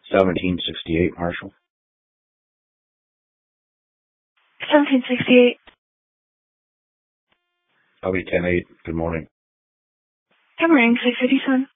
1768, Marshal. 1768. I'll be 10-8. Good morning. Good morning, 650, son.